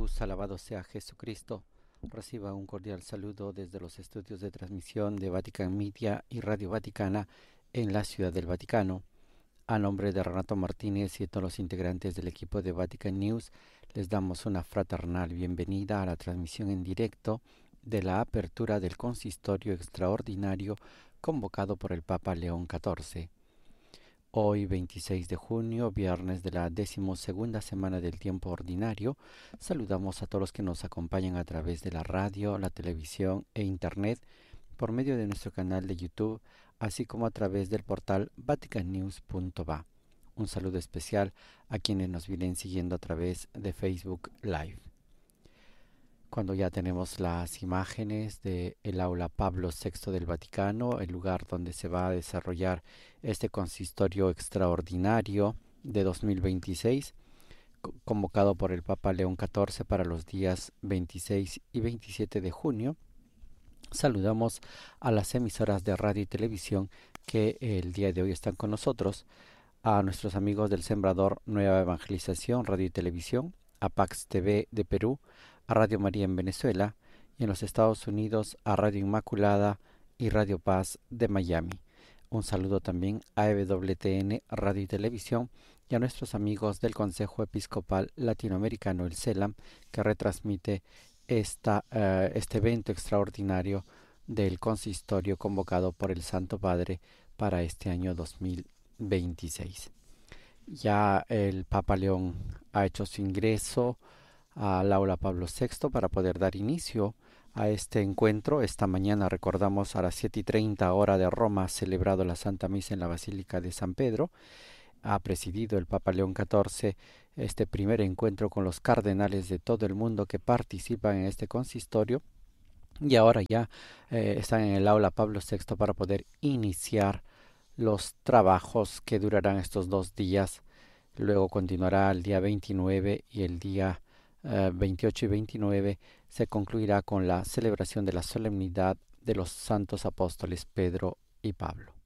Jesús, alabado sea Jesucristo. Reciba un cordial saludo desde los estudios de transmisión de Vatican Media y Radio Vaticana en la Ciudad del Vaticano. A nombre de Renato Martínez y todos los integrantes del equipo de Vatican News, les damos una fraternal bienvenida a la transmisión en directo de la apertura del consistorio extraordinario convocado por el Papa León XIV. Hoy, 26 de junio, viernes de la 12ª semana del tiempo ordinario, saludamos a todos los que nos acompañan a través de la radio, la televisión e internet por medio de nuestro canal de YouTube, así como a través del portal vaticannews.va. Un saludo especial a quienes nos vienen siguiendo a través de Facebook Live. Cuando ya tenemos las imágenes del aula Pablo VI del Vaticano, el lugar donde se va a desarrollar este consistorio extraordinario de 2026, convocado por el Papa León XIV para los días 26 y 27 de junio, saludamos a las emisoras de radio y televisión que el día de hoy están con nosotros, a nuestros amigos del Sembrador Nueva Evangelización, Radio y Televisión, a Pax TV de Perú, a Radio María en Venezuela y en los Estados Unidos a Radio Inmaculada y Radio Paz de Miami. Un saludo también a EWTN Radio y Televisión y a nuestros amigos del Consejo Episcopal Latinoamericano, el CELAM, que retransmite este evento extraordinario del consistorio convocado por el Santo Padre para este año 2026. Ya el Papa León ha hecho su ingreso al aula Pablo VI para poder dar inicio a este encuentro. Esta mañana, recordamos, a las 7:30 hora de Roma, celebrado la Santa Misa en la Basílica de San Pedro. Ha presidido el Papa León XIV este primer encuentro con los cardenales de todo el mundo que participan en este consistorio. Y ahora ya están en el aula Pablo VI para poder iniciar los trabajos que durarán estos 2 días. Luego continuará el día 29 y el día 28 y 29 se concluirá con la celebración de la solemnidad de los santos apóstoles Pedro y Pablo.